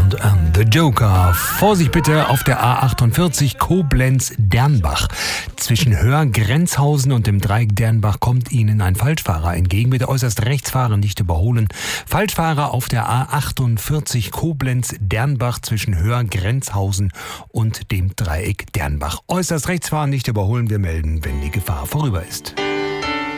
Sound and the Joker. Vorsicht bitte auf der A48 Koblenz-Dernbach. Zwischen Höhr-Grenzhausen und dem Dreieck Dernbach kommt Ihnen ein Falschfahrer entgegen. Bitte äußerst rechts fahren, nicht überholen. Falschfahrer auf der A48 Koblenz-Dernbach zwischen Höhr-Grenzhausen und dem Dreieck Dernbach. Äußerst rechts fahren, nicht überholen. Wir melden, wenn die Gefahr vorüber ist.